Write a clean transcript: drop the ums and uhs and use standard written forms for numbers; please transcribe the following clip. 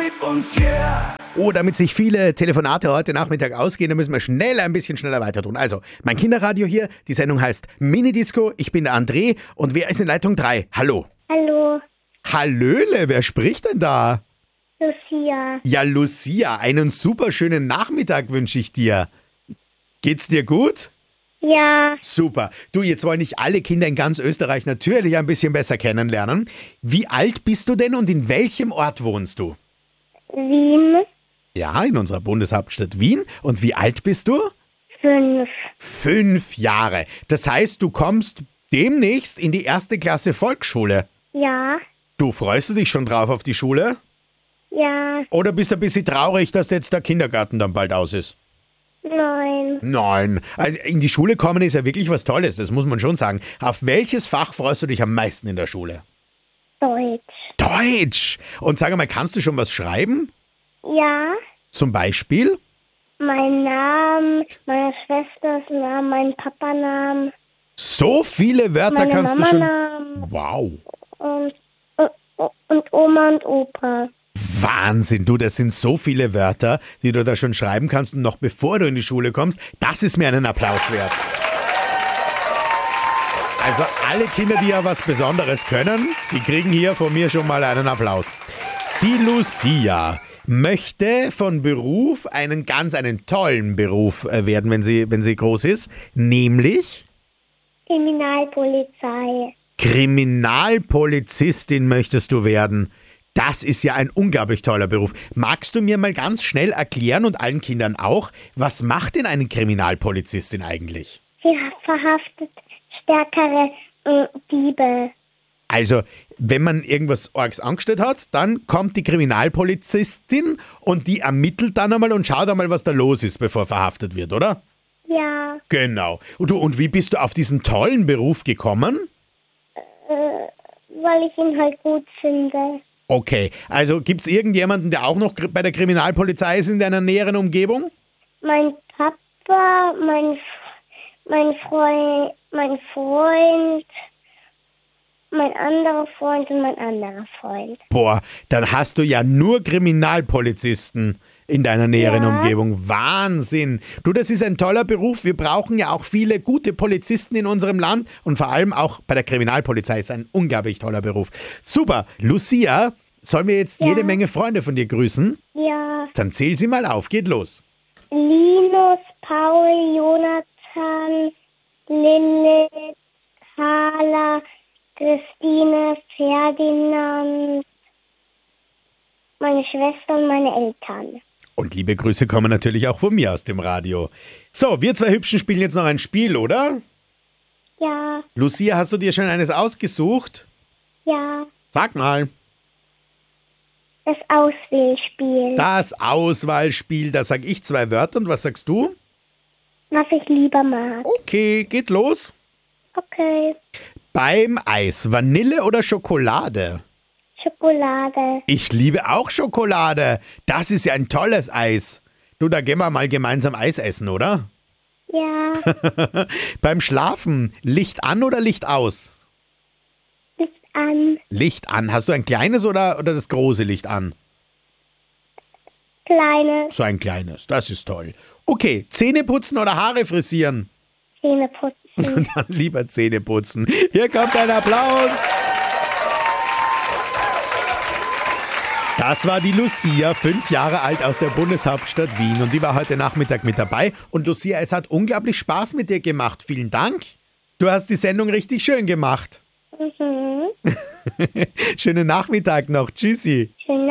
mit uns, yeah. Oh, damit sich viele Telefonate heute Nachmittag ausgehen, dann müssen wir ein bisschen schneller weiter tun. Also, mein Kinderradio hier, die Sendung heißt Minidisco, ich bin der André und wer ist in Leitung 3? Hallo. Hallo, Hallöle, wer spricht denn da? Lucia. Ja, Lucia, einen super schönen Nachmittag wünsche ich dir. Geht's dir gut? Ja, Super. Du, jetzt wollen nicht alle Kinder in ganz Österreich natürlich ein bisschen besser kennenlernen. Wie alt bist du denn und in welchem Ort wohnst du? Wien, Ja, in unserer Bundeshauptstadt Wien. Und wie alt bist du? 5. 5 Jahre. Das heißt, du kommst demnächst in die 1. Klasse Volksschule. Ja, Du, freust du dich schon drauf auf die Schule? ja, Oder bist du ein bisschen traurig, dass jetzt der Kindergarten dann bald aus ist? nein. Nein. Also in die Schule kommen ist ja wirklich was Tolles, das muss man schon sagen. Auf welches Fach freust du dich am meisten in der Schule? Deutsch. Deutsch! Und sag mal, kannst du schon was schreiben? Ja, Zum Beispiel? mein Name, meine Schwesters Name, mein Papa-Namen, So viele Wörter meine kannst du schon... Mama-Namen Wow. und Oma und Opa. Wahnsinn, du, das sind so viele Wörter, die du da schon schreiben kannst und noch bevor du in die Schule kommst, das ist mir einen Applaus wert. Also alle Kinder, die ja was Besonderes können, die kriegen hier von mir schon mal einen Applaus. Die Lucia möchte von Beruf einen tollen Beruf werden, wenn sie groß ist, nämlich Kriminalpolizei. Kriminalpolizistin möchtest du werden. Das ist ja ein unglaublich toller Beruf. Magst du mir mal ganz schnell erklären und allen Kindern auch, was macht denn eine Kriminalpolizistin eigentlich? Sie verhaftet stärkere Diebe. Also, wenn man irgendwas Orgs angestellt hat, dann kommt die Kriminalpolizistin und die ermittelt dann einmal und schaut einmal, was da los ist, bevor verhaftet wird, oder? Ja, Genau. Und wie bist du auf diesen tollen Beruf gekommen? weil ich ihn halt gut finde. Okay, also gibt es irgendjemanden, der auch noch bei der Kriminalpolizei ist in deiner näheren Umgebung? Mein Papa, mein Freund, mein anderer Freund und mein anderer Freund. Boah, dann hast du ja nur Kriminalpolizisten in deiner näheren Ja. Umgebung. Wahnsinn. Du, das ist ein toller Beruf. Wir brauchen ja auch viele gute Polizisten in unserem Land und vor allem auch bei der Kriminalpolizei ist ein unglaublich toller Beruf. Super. Lucia, sollen wir jetzt jede Menge Freunde von dir grüßen? Ja, Dann zähl sie mal auf. Geht los. Linus, Paul, Jonathan, Lilith, Carla, Christine, Ferdinand, meine Schwester und meine Eltern. Und liebe Grüße kommen natürlich auch von mir aus dem Radio. So, wir zwei Hübschen spielen jetzt noch ein Spiel, oder? Ja, Lucia, hast du dir schon eines ausgesucht? ja, Sag mal. das Auswählspiel. Das Auswahlspiel, da sag ich 2 Wörter und was sagst du? Was ich lieber mag. Okay, geht los. Okay, Beim Eis, Vanille oder Schokolade? Schokolade. Ich liebe auch Schokolade. Das ist ja ein tolles Eis. Du, da gehen wir mal gemeinsam Eis essen, oder? Ja, Beim Schlafen, Licht an oder Licht aus? bis an. Licht an. Hast du ein kleines oder das große Licht an? Kleine So ein kleines, das ist toll. Okay, Zähne putzen oder Haare frisieren? Zähne putzen. Dann lieber Zähne putzen. Hier kommt ein Applaus. Das war die Lucia, 5 Jahre alt aus der Bundeshauptstadt Wien und die war heute Nachmittag mit dabei. Und Lucia, es hat unglaublich Spaß mit dir gemacht. Vielen Dank. Du hast die Sendung richtig schön gemacht. Mhm. Schönen Nachmittag noch. Tschüssi. Schönen